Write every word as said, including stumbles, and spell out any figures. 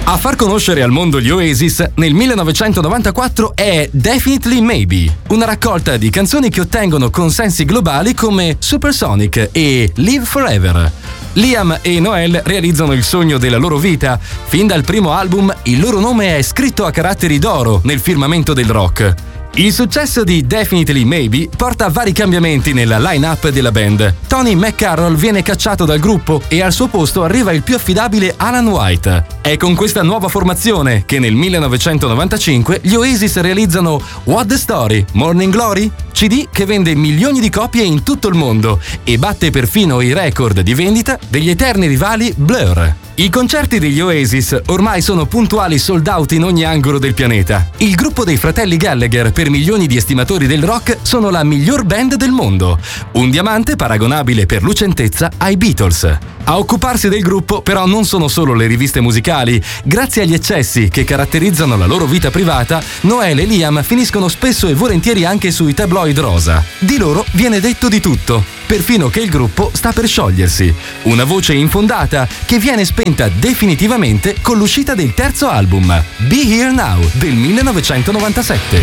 A far conoscere al mondo gli Oasis nel millenovecentonovantaquattro è Definitely Maybe, una raccolta di canzoni che ottengono consensi globali come Supersonic e Live Forever. Liam e Noel realizzano il sogno della loro vita. Fin dal primo album il loro nome è scritto a caratteri d'oro nel firmamento del rock. Il successo di Definitely Maybe porta a vari cambiamenti nella line-up della band. Tony McCarroll viene cacciato dal gruppo e al suo posto arriva il più affidabile Alan White. È con questa nuova formazione che nel millenovecentonovantacinque gli Oasis realizzano What the Story, Morning Glory, C D che vende milioni di copie in tutto il mondo e batte perfino i record di vendita degli eterni rivali Blur. I concerti degli Oasis ormai sono puntuali sold out in ogni angolo del pianeta. Il gruppo dei fratelli Gallagher, per milioni di estimatori del rock, sono la miglior band del mondo. Un diamante paragonabile per lucentezza ai Beatles. A occuparsi del gruppo però non sono solo le riviste musicali. Grazie agli eccessi che caratterizzano la loro vita privata, Noel e Liam finiscono spesso e volentieri anche sui tabloid rosa. Di loro viene detto di tutto, perfino che il gruppo sta per sciogliersi. Una voce infondata che viene spenta definitivamente con l'uscita del terzo album, Be Here Now, del millenovecentonovantasette.